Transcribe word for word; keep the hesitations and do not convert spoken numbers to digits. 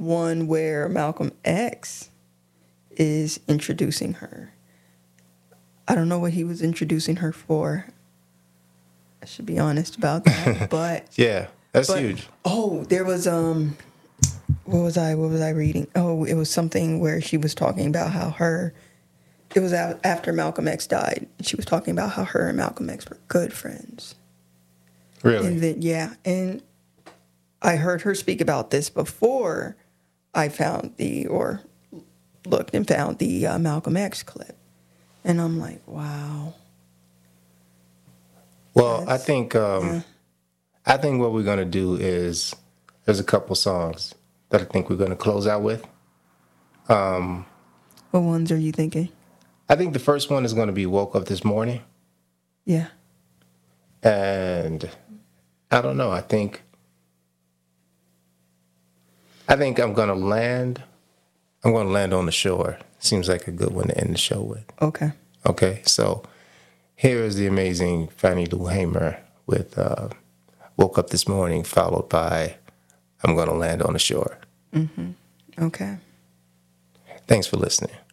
one where Malcolm X is introducing her. I don't know what he was introducing her for. I should be honest about that. But yeah, that's but, huge. Oh, there was um, what was I? What was I reading? Oh, it was something where she was talking about how her. It was after Malcolm X died. She was talking about how her and Malcolm X were good friends. Really? And then, yeah, and I heard her speak about this before I found the or looked and found the uh, Malcolm X clip, and I'm like, wow. Well, That's, I think um, yeah. I think what we're gonna do is there's a couple songs that I think we're gonna close out with. Um, what ones are you thinking? I think the first one is going to be Woke Up This Morning. Yeah. And I don't know. I think I think I'm going to land I'm going to land on the shore. Seems like a good one to end the show with. Okay. Okay. So here is the amazing Fannie Lou Hamer with uh, Woke Up This Morning, followed by I'm going to Land on the Shore. Mm-hmm. Okay. Thanks for listening.